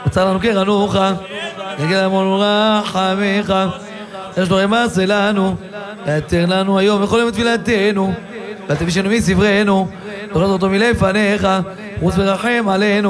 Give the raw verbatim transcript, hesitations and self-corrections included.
וצר לנו קרנוך, יגיד לנו רחמיך, יש לו רמס לנו, יתר לנו היום וכל יום את תפילתנו, ואל תבישנו מסברנו, תוכל אותו מלפניך, חוץ ורחם עלינו.